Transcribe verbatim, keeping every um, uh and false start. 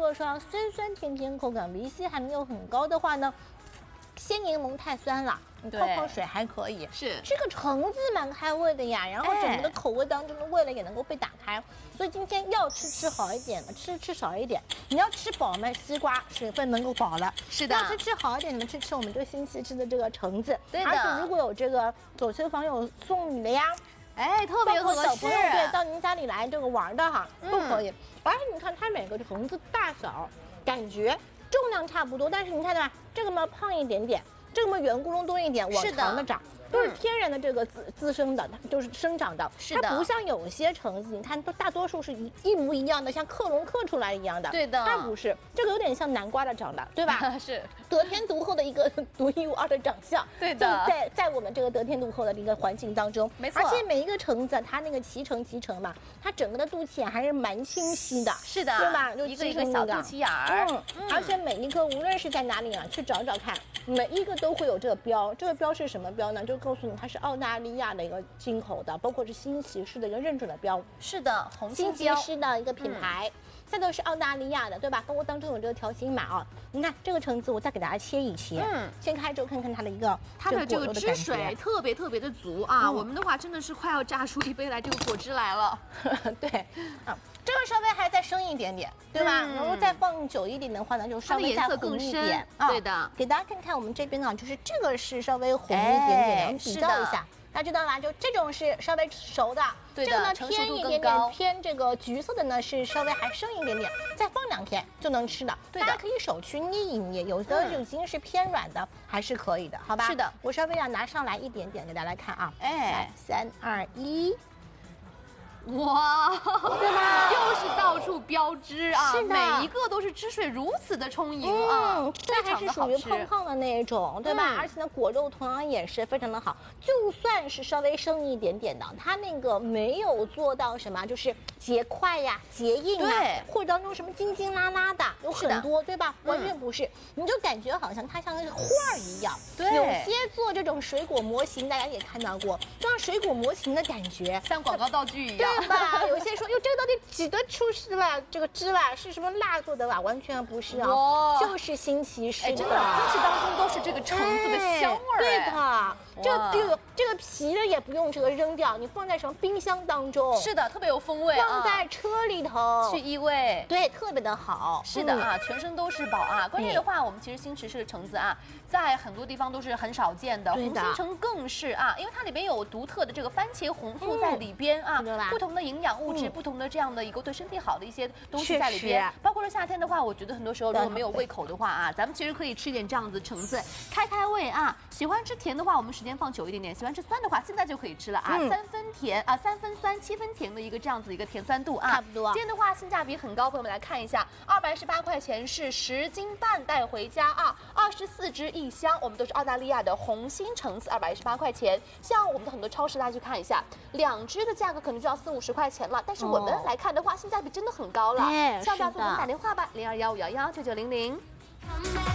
果说酸酸甜甜，口感维 C 还没有很高的话呢，鲜柠檬太酸了。 泡泡水还可以， 是这个橙子蛮开胃的呀，然后整个的口味当中的味蕾也能够被打开，所以今天要吃吃好一点的，吃吃少一点。你要吃饱嘛，西瓜水分能够饱了， 是的。 要吃吃好一点，你们吃吃我们这个星期吃的这个橙子， 对的。 而且如果有这个走亲访友送礼的呀， 哎，特别合适。 小朋友对到您家里来这个玩的哈，都可以。而且你看它每个橙子大小感觉重量差不多，但是你看对吧，这个嘛胖一点点。 这么圆咕隆多一点，往长的长，都是天然的这个滋滋生的，它就是生长的。 是的， 它不像有些橙子，你看都大多数是一一模一样的，像克隆刻出来一样的。 对的， 它不是，这个有点像南瓜的长的，对吧？ 是得天独厚的一个独一无二的长相。 对的， 在在我们这个得天独厚的一个环境当中， 没错。 而且每一个橙子，它那个脐橙脐橙嘛，它整个的肚脐眼还是蛮清晰的。 是的， 对吧？就一个一个小肚脐眼儿。 嗯，而且每一颗无论是在哪里啊，去找找看，每一个都会有这个标。 这个标是什么标呢？就告诉你它是澳大利亚的一个进口的，包括是新奇士的一个认准的标。 是的，红新奇士的一个品牌，再都是澳大利亚的，对吧？包括当中有这个条形码啊。你看这个橙子，我再给大家切一切，嗯，切开之后看看它的一个它的这个汁水特别特别的足啊。我们的话真的是快要榨出一杯来这个果汁来了。 对，啊。 这个稍微还再深一点点，对吧？然后再放久一点的话呢，就稍微再红一点。 对的， 给大家看看我们这边啊，就是这个是稍微红一点点，能比较一下。大家知道吧？就这种是稍微熟的， 这个呢偏一点点偏这个橘色的呢是稍微还深一点点，再放两天就能吃的。大家可以手去捏一捏，有的已经是偏软的，还是可以的，好吧？ 是的， 我稍微要拿上来一点点给大家看啊。哎，三二一。 哇，对吧？又是到处标汁啊， 是的， 每一个都是汁水如此的充盈啊， 嗯，这还是属于胖胖的那种，对吧？而且呢，果肉同样也是非常的好，就算是稍微生一点点的，它那个没有做到什么，就是结块呀、结硬啊，或者当中什么筋筋拉拉的有很多，对吧？完全不是，你就感觉好像它像那个画一样。对，有些做这种水果模型，大家也看到过，就像水果模型的感觉， 像广告道具一样。 对吧？有些说，哟，这个到底挤得出是吧？这个汁吧，是什么蜡做的吧？完全不是啊，就是新奇士的。 真的，空气当中都是这个橙子的香味儿。 对的，这个这个这个皮呢也不用这个扔掉，你放在什么冰箱当中？ 是的，特别有风味。 放在车里头去异味， 对，特别的好。 是的啊，全身都是宝啊。关键的话，我们其实新驰式的橙子啊，在很多地方都是很少见的，红心橙更是啊，因为它里边有独特的这个番茄红素在里边啊，不同。 不同的营养物质，嗯、不同的这样的一个对身体好的一些东西在里边，包括说夏天的话，我觉得很多时候如果没有胃口的话啊，咱们其实可以吃一点这样子橙子，开开胃啊。喜欢吃甜的话，我们时间放久一点点；喜欢吃酸的话，现在就可以吃了啊。嗯、三分甜啊，三分酸，七分甜的一个这样子一个甜酸度啊， 差不多。 今天的话性价比很高，朋友们来看一下，二百一十八块钱是十斤半带回家啊，二十四支一箱，我们都是澳大利亚的红心橙子，二百一十八块钱。像我们的很多超市，大家去看一下，两支的价格可能就要四五十块钱了，但是我们来看的话，性价比真的很高了。像不要给我们打电话吧，零二幺五幺幺九九零零。